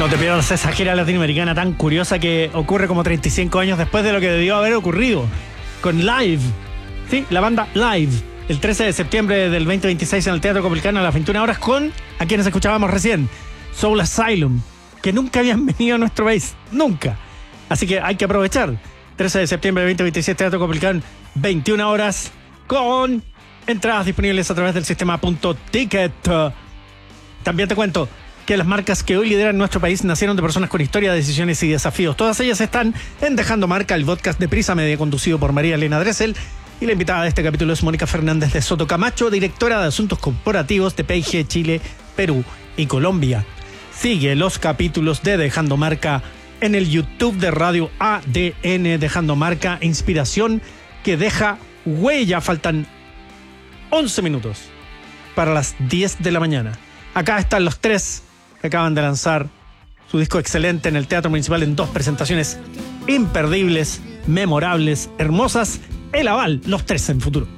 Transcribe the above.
No te pierdas esa gira latinoamericana tan curiosa que ocurre como 35 años después de lo que debió haber ocurrido con Live. Sí, la banda Live. El 13 de septiembre del 2026 en el Teatro Copilcano a las 21 horas con a quienes escuchábamos recién. Soul Asylum, que nunca habían venido a nuestro país. Nunca. Así que hay que aprovechar. 13 de septiembre del 2026, Teatro Copilcán, 21 horas con entradas disponibles a través del sistema .ticket. También te cuento que las marcas que hoy lideran nuestro país nacieron de personas con historia, decisiones y desafíos. Todas ellas están en Dejando Marca, el podcast de Prisa Media, conducido por María Elena Dressel. Y la invitada de este capítulo es Mónica Fernández de Soto Camacho, directora de Asuntos Corporativos de P&G Chile, Perú y Colombia. Sigue los capítulos de Dejando Marca en el YouTube de Radio ADN. Dejando Marca, inspiración que deja huella. Faltan 11 minutos para las 10 de la mañana. Acá están los tres que acaban de lanzar su disco excelente en el Teatro Municipal en 2 presentaciones imperdibles, memorables, hermosas. El aval, los tres en Futuro.